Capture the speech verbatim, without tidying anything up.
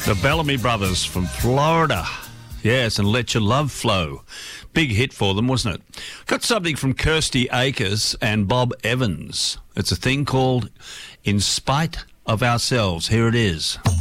The Bellamy Brothers from Florida. Yes, and Let Your Love Flow. Big hit for them, wasn't it? Got something from Kirsty Akers and Bob Evans. It's a thing called In Spite of Ourselves. Here it is.